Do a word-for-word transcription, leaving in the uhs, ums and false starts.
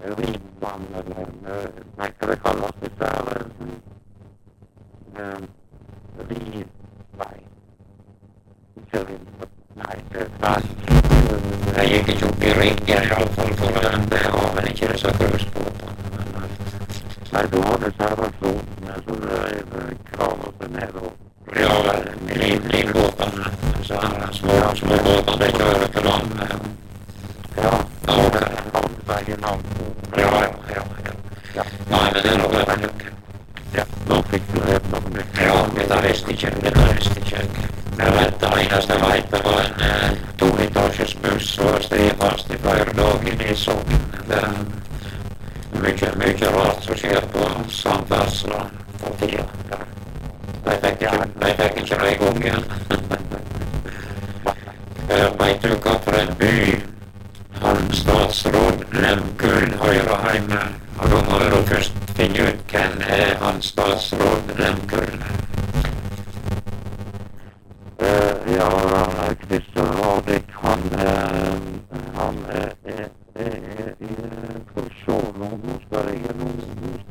ribban eller vad ska det kallas det där? Ribvaj. Nej, det är Jag gick inte upp i riggen i alla fall för det har väl inte dessa cruisebåtar. Nej, då har det så här så, men så är det kravet ner då. Ja, livbåtarna, så här små, små båtar, det kör till land med. Ja, Ja, det är långvägen långt. ja, ja, ja, ja. Nej, men det är nog väldigt mycket. Ja, då fick du rätt om det. Ja, mitä ristikök, mitä ristikök. Ne laittaa aina sitä laittavaa en tunnitausesbuss och Stefasti Färdagen i sången. Det är mycket, mycket rart som sker på samfärslan för tiden. Jag tänker köra igång igen. Vai trycka för en by. Han statsråd Lemkull Höjraheim. Och de har då först finna ut vem är han statsråd Lemkull. Ja,